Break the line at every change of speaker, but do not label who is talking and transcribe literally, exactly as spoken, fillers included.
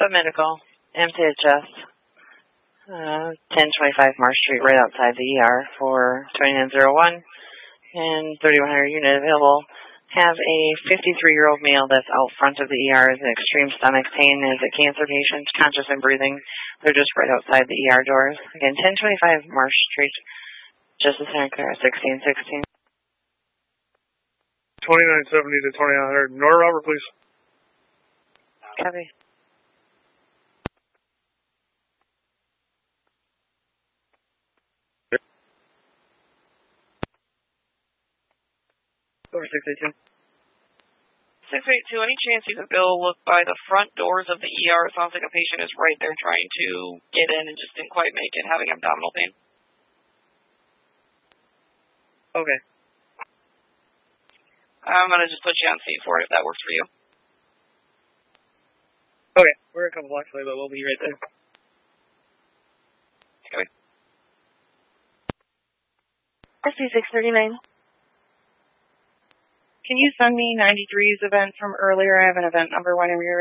Submedical, M T H S, uh, ten twenty-five Marsh Street, right outside the E R for twenty-nine oh one and thirty-one hundred unit available. Have a fifty-three-year-old male that's out front of the E R, is in extreme stomach pain, is a cancer patient, conscious and breathing. They're just right outside the E R doors. Again, ten twenty-five Marsh Street, just a Santa Clara, sixteen sixteen.
twenty-nine seventy to twenty-nine hundred. Nora Robert, please.
Copy. Over six eighty-two.
six eighty-two, any chance you could go look by the front doors of the E R? It sounds like a patient is right there trying to get in and just didn't quite make it, having abdominal pain.
Okay.
I'm going to just put you on scene for it if that works for you.
Okay, we're a couple blocks away, but we'll be right there.
Okay.
S C six thirty-nine. Can you send me ninety-three's event from earlier? I have an event number whenever you're ready.